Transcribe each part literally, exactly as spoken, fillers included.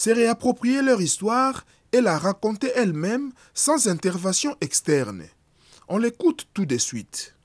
se réapproprier leur histoire et la raconter elles-mêmes sans intervention externe. On l'écoute tout de suite.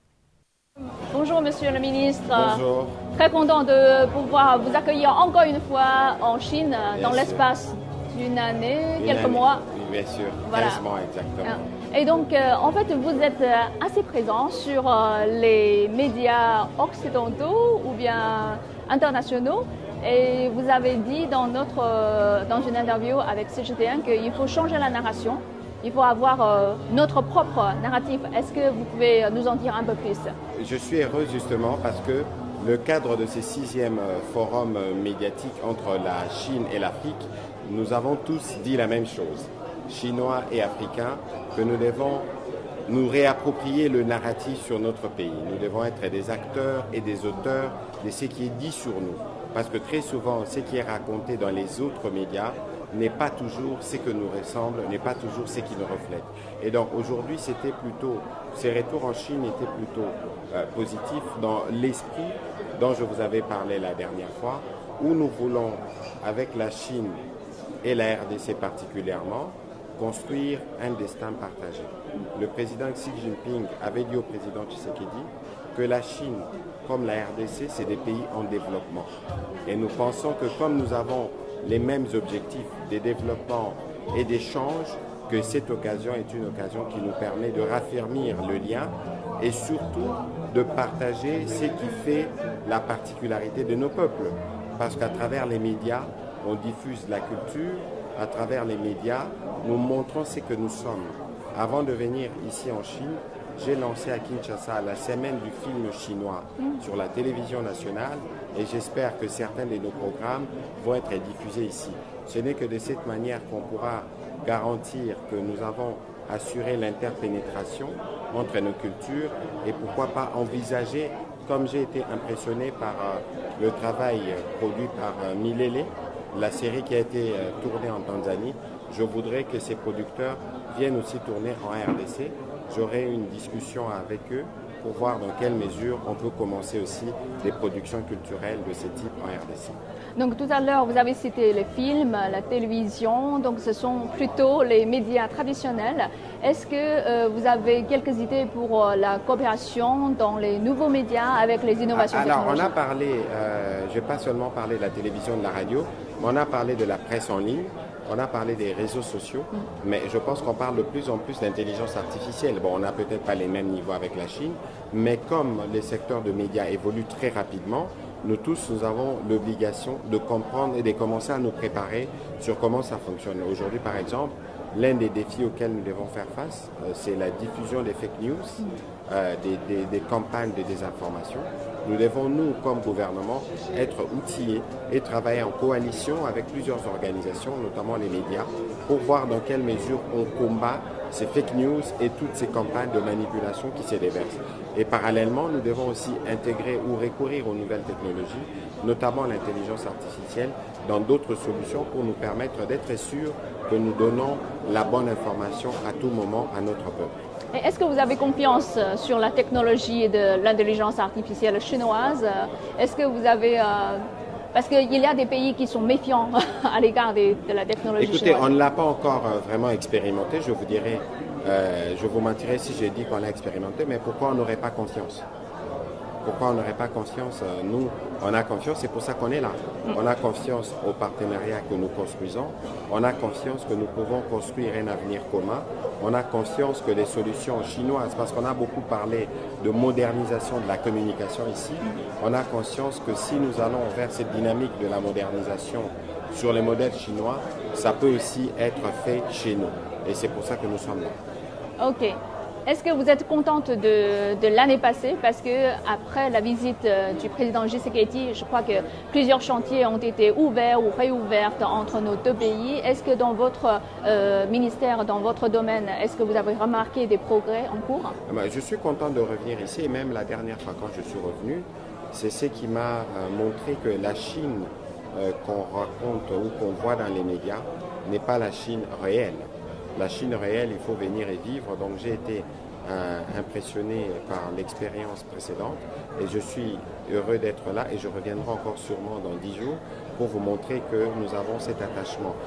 Bonjour Monsieur le Ministre. Bonjour. Très content de pouvoir vous accueillir encore une fois en Chine, Bien dans sûr. l'espace d'une année, Une quelques année. mois. Oui, bien sûr, Voilà. quinze mois exactement. Et donc, euh, en fait, vous êtes euh, assez présent sur euh, les médias occidentaux ou bien internationaux. Et vous avez dit dans, notre, euh, dans une interview avec C G T un qu'il faut changer la narration. Il faut avoir euh, notre propre narratif. Est-ce que vous pouvez nous en dire un peu plus? Je suis heureux justement parce que le cadre de ces sixièmes forums médiatiques entre la Chine et l'Afrique, nous avons tous dit la même chose, Chinois et Africains, que nous devons nous réapproprier le narratif sur notre pays. Nous devons être des acteurs et des auteurs de ce qui est dit sur nous. Parce que très souvent, ce qui est raconté dans les autres médias n'est pas toujours ce que nous ressemble, n'est pas toujours ce qui nous reflète. Et donc aujourd'hui, c'était plutôt, ces retours en Chine étaient plutôt euh, positifs dans l'esprit dont je vous avais parlé la dernière fois, où nous voulons, avec la Chine et la R D C particulièrement, construire un destin partagé. Le président Xi Jinping avait dit au président Tshisekedi que la Chine, comme la R D C, c'est des pays en développement. Et nous pensons que comme nous avons les mêmes objectifs de développement et d'échange, que cette occasion est une occasion qui nous permet de raffermir le lien et surtout de partager ce qui fait la particularité de nos peuples. Parce qu'à travers les médias, on diffuse la culture, à travers les médias, nous montrons ce que nous sommes. Avant de venir ici en Chine, j'ai lancé à Kinshasa la semaine du film chinois sur la télévision nationale et j'espère que certains de nos programmes vont être diffusés ici. Ce n'est que de cette manière qu'on pourra garantir que nous avons assuré l'interpénétration entre nos cultures et pourquoi pas envisager, comme j'ai été impressionné par euh, le travail produit par euh, Milele, la série qui a été euh, tournée en Tanzanie, je voudrais que ces producteurs viennent aussi tourner en R D C. J'aurai une discussion avec eux pour voir dans quelle mesure on peut commencer aussi des productions culturelles de ce type en R D C. Donc tout à l'heure, vous avez cité les films, la télévision, donc ce sont plutôt les médias traditionnels. Est-ce que euh, vous avez quelques idées pour euh, la coopération dans les nouveaux médias avec les innovations Alors, technologiques? on a parlé, euh, je n'ai pas seulement parlé de la télévision, de la radio, mais on a parlé de la presse en ligne. On a parlé des réseaux sociaux, mais je pense qu'on parle de plus en plus d'intelligence artificielle. Bon, on n'a peut-être pas les mêmes niveaux avec la Chine, mais comme les secteurs de médias évoluent très rapidement, nous tous, nous avons l'obligation de comprendre et de commencer à nous préparer sur comment ça fonctionne. Aujourd'hui, par exemple, l'un des défis auxquels nous devons faire face, euh, c'est la diffusion des fake news, euh, des, des, des campagnes de désinformation. Nous devons, nous, comme gouvernement, être outillés et travailler en coalition avec plusieurs organisations, notamment les médias, pour voir dans quelle mesure on combat ces fake news et toutes ces campagnes de manipulation qui se déversent. Et parallèlement, nous devons aussi intégrer ou recourir aux nouvelles technologies, notamment l'intelligence artificielle, dans d'autres solutions pour nous permettre d'être sûrs que nous donnons la bonne information à tout moment à notre peuple. Est-ce que vous avez confiance sur la technologie de l'intelligence artificielle chinoise? Est-ce que vous avez... Euh, parce qu'il y a des pays qui sont méfiants à l'égard de, de la technologie Écoutez, chinoise. on ne l'a pas encore vraiment expérimenté, je vous dirais, euh, je vous mentirais si j'ai dit qu'on l'a expérimenté, mais pourquoi on n'aurait pas confiance? Pourquoi on n'aurait pas confiance? Nous, on a confiance, c'est pour ça qu'on est là. On a confiance au partenariat que nous construisons. On a confiance que nous pouvons construire un avenir commun. On a confiance que les solutions chinoises, parce qu'on a beaucoup parlé de modernisation de la communication ici, on a conscience que si nous allons vers cette dynamique de la modernisation sur les modèles chinois, ça peut aussi être fait chez nous. Et c'est pour ça que nous sommes là. Ok. Est-ce que vous êtes contente de, de l'année passée? Parce que après la visite du président Tshisekedi, je crois que plusieurs chantiers ont été ouverts ou réouverts entre nos deux pays. Est-ce que dans votre euh, ministère, dans votre domaine, est-ce que vous avez remarqué des progrès en cours? Je suis content de revenir ici et même la dernière fois quand je suis revenu, c'est ce qui m'a montré que la Chine euh, qu'on raconte ou qu'on voit dans les médias n'est pas la Chine réelle. La Chine réelle, il faut venir et vivre. Donc j'ai été euh, impressionné par l'expérience précédente et je suis heureux d'être là et je reviendrai encore sûrement dans dix jours pour vous montrer que nous avons cet attachement.